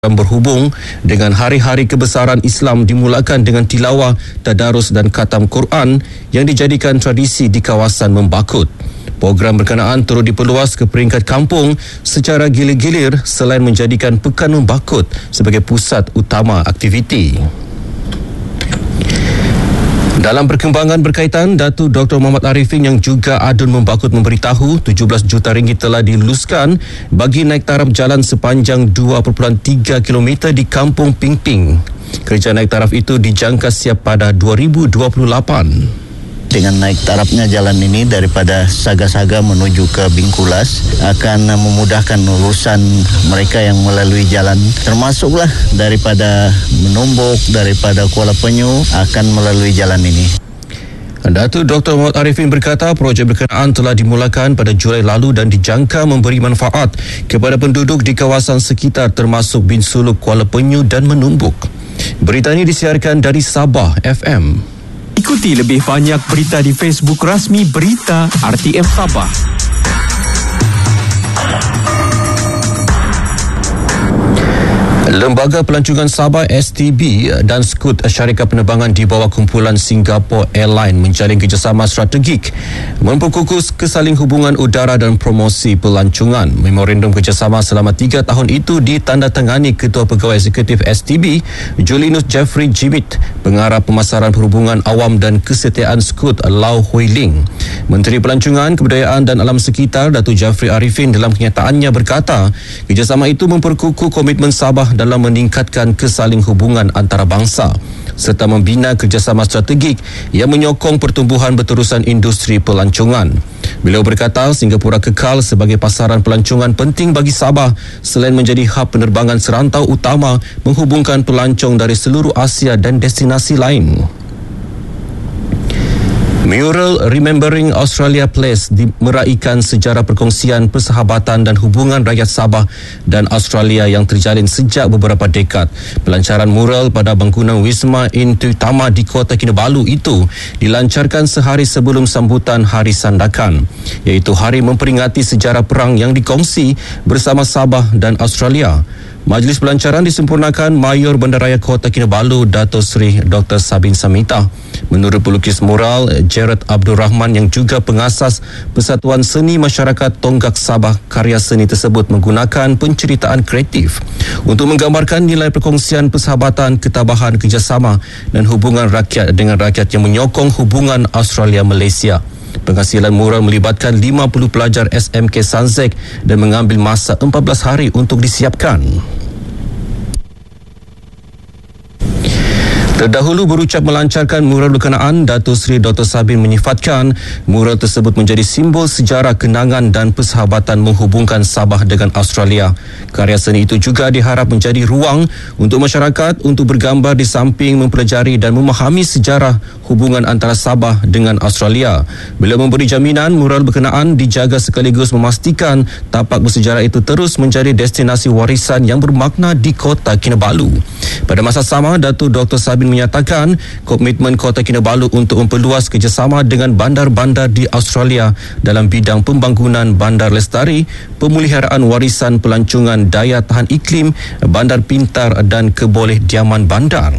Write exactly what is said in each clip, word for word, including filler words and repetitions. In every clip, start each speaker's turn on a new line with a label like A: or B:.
A: berhubung dengan hari-hari kebesaran Islam dimulakan dengan tilawah, tadarus dan khatam Quran yang dijadikan tradisi di kawasan Membakut. Program berkenaan turut diperluas ke peringkat kampung secara gilir-gilir selain menjadikan Pekan Membakut sebagai pusat utama aktiviti. Dalam perkembangan berkaitan, Datuk Doktor Muhammad Arifin yang juga Adun Membakut memberitahu tujuh belas juta ringgit telah diluluskan bagi naik taraf jalan sepanjang dua perpuluhan tiga kilometer di Kampung Ping Ping. Kerja naik taraf itu dijangka siap pada dua ribu dua puluh lapan.
B: Dengan naik tarafnya jalan ini daripada Saga-Saga menuju ke Bingkulas akan memudahkan urusan mereka yang melalui jalan, termasuklah daripada Menumbuk, daripada Kuala Penyu akan melalui jalan ini.
A: Datuk Doktor Muhammad Arifin berkata projek berkenaan telah dimulakan pada Julai lalu dan dijangka memberi manfaat kepada penduduk di kawasan sekitar termasuk Bin Suluk, Kuala Penyu dan Menumbuk. Berita ini disiarkan dari Sabah F M.
C: Ikuti lebih banyak berita di Facebook rasmi Berita R T M Sabah.
A: Lembaga Pelancongan Sabah S T B dan Scoot syarikat penerbangan di bawah kumpulan Singapore Airlines menjalin kerjasama strategik memperkukuh kesaling hubungan udara dan promosi pelancongan. Memorandum kerjasama selama tiga tahun itu ditandatangani Ketua Pegawai Eksekutif S T B Julinus Jeffrey Jimit, Pengarah Pemasaran Perhubungan Awam dan Kesetiaan Scoot Lau Hui Ling. Menteri Pelancongan, Kebudayaan dan Alam Sekitar Datuk Jafri Arifin dalam kenyataannya berkata kerjasama itu memperkukuh komitmen Sabah dalam meningkatkan kesaling hubungan antarabangsa serta membina kerjasama strategik yang menyokong pertumbuhan berterusan industri pelancongan. Beliau berkata Singapura kekal sebagai pasaran pelancongan penting bagi Sabah selain menjadi hub penerbangan serantau utama menghubungkan pelancong dari seluruh Asia dan destinasi lain. Mural Remembering Australia Place meraikan sejarah perkongsian persahabatan dan hubungan rakyat Sabah dan Australia yang terjalin sejak beberapa dekad. Pelancaran mural pada bangunan Wisma Intutama di Kota Kinabalu itu dilancarkan sehari sebelum sambutan Hari Sandakan, iaitu hari memperingati sejarah perang yang dikongsi bersama Sabah dan Australia. Majlis pelancaran disempurnakan Mayor Bandaraya Kota Kinabalu Dato' Seri Doktor Sabin Samita. Menurut pelukis mural Gerard Abdul Rahman yang juga pengasas Persatuan Seni Masyarakat Tonggak Sabah, karya seni tersebut menggunakan penceritaan kreatif untuk menggambarkan nilai perkongsian persahabatan, ketabahan, kerjasama dan hubungan rakyat dengan rakyat yang menyokong hubungan Australia-Malaysia. Penghasilan mural melibatkan lima puluh pelajar S M K Sanzek dan mengambil masa empat belas hari untuk disiapkan. Terdahulu berucap melancarkan mural berkenaan, Datuk Seri Doktor Sabin menyifatkan mural tersebut menjadi simbol sejarah kenangan dan persahabatan menghubungkan Sabah dengan Australia. Karya seni itu juga diharap menjadi ruang untuk masyarakat untuk bergambar di samping mempelajari dan memahami sejarah hubungan antara Sabah dengan Australia. Beliau memberi jaminan mural berkenaan dijaga sekaligus memastikan tapak bersejarah itu terus menjadi destinasi warisan yang bermakna di Kota Kinabalu. Pada masa sama, Datuk Doktor Sabin menyatakan komitmen Kota Kinabalu untuk memperluas kerjasama dengan bandar-bandar di Australia dalam bidang pembangunan bandar lestari, pemeliharaan warisan pelancongan, daya tahan iklim, bandar pintar dan kebolehdiaman bandar.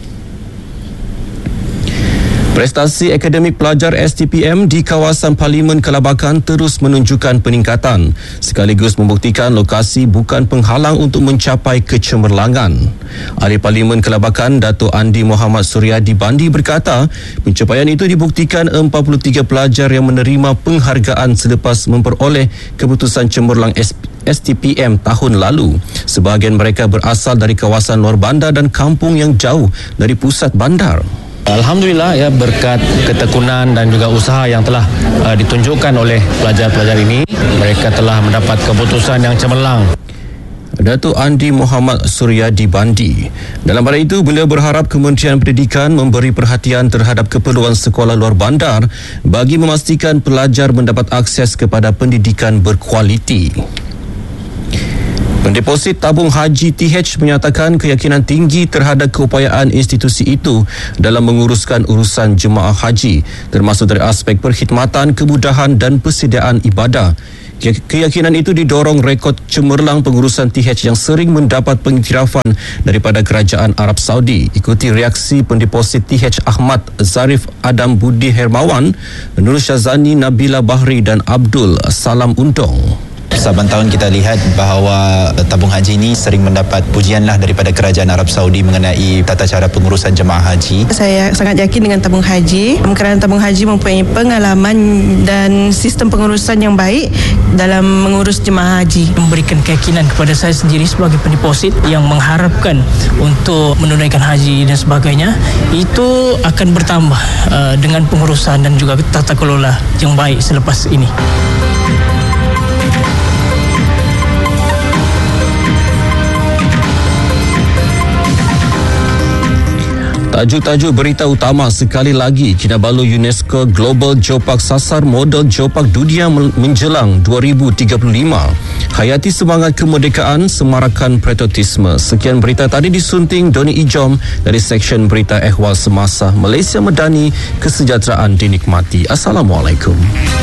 A: Prestasi akademik pelajar S T P M di kawasan Parlimen Kelabakan terus menunjukkan peningkatan sekaligus membuktikan lokasi bukan penghalang untuk mencapai kecemerlangan. Ahli Parlimen Kelabakan Datuk Andi Muhammad Suryadi Bandi berkata pencapaian itu dibuktikan empat puluh tiga pelajar yang menerima penghargaan selepas memperoleh keputusan cemerlang S T P M tahun lalu. Sebahagian mereka berasal dari kawasan luar bandar dan kampung yang jauh dari pusat bandar.
D: Alhamdulillah ya, berkat ketekunan dan juga usaha yang telah uh, ditunjukkan oleh pelajar-pelajar ini, mereka telah mendapat keputusan yang cemerlang.
A: Datuk Andi Muhammad Suryadi Bandi. Dalam pada itu, beliau berharap Kementerian Pendidikan memberi perhatian terhadap keperluan sekolah luar bandar bagi memastikan pelajar mendapat akses kepada pendidikan berkualiti. Pendeposit Tabung Haji T H menyatakan keyakinan tinggi terhadap keupayaan institusi itu dalam menguruskan urusan jemaah haji, termasuk dari aspek perkhidmatan, kemudahan dan persediaan ibadah. Keyakinan itu didorong rekod cemerlang pengurusan T H yang sering mendapat pengiktirafan daripada Kerajaan Arab Saudi. Ikuti reaksi pendeposit T H Ahmad Zarif Adam Budi Hermawan, Nur Syazani Nabila Bahri dan Abdul Salam Untong.
E: Saban tahun kita lihat bahawa tabung haji ini sering mendapat pujianlah daripada Kerajaan Arab Saudi mengenai tata cara pengurusan jemaah haji.
F: Saya sangat yakin dengan tabung haji kerana tabung haji mempunyai pengalaman dan sistem pengurusan yang baik dalam mengurus jemaah haji.
G: Memberikan keyakinan kepada saya sendiri sebagai pendeposit yang mengharapkan untuk menunaikan haji dan sebagainya, itu akan bertambah uh, dengan pengurusan dan juga tata kelola yang baik selepas ini.
A: Tajuk-tajuk berita utama sekali lagi. Kinabalu UNESCO Global Geopark sasar model geopark dunia menjelang dua ribu tiga puluh lima. Hayati semangat kemerdekaan, semarakan patriotisme. Sekian berita tadi disunting Doni Ijom dari Seksyen Berita Ehwal Semasa. Malaysia Medani, kesejahteraan dinikmati. Assalamualaikum.